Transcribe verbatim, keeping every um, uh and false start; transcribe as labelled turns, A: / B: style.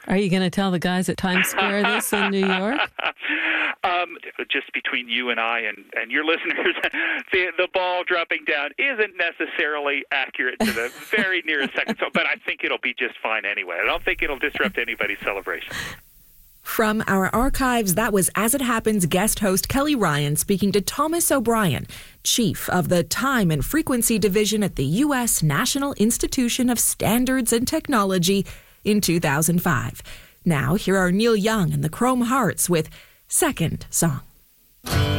A: Are you going to tell the guys at Times Square this in New York?
B: Um, just between you and I and, and your listeners, the, the ball dropping down isn't necessarily accurate to the very nearest second, so, but I think it'll be just fine anyway. I don't think it'll disrupt anybody's celebration.
C: From our archives, that was As It Happens guest host Kelly Ryan speaking to Thomas O'Brien, chief of the Time and Frequency Division at the U S National Institution of Standards and Technology in two thousand five. Now, here are Neil Young and the Chrome Hearts with Second Song.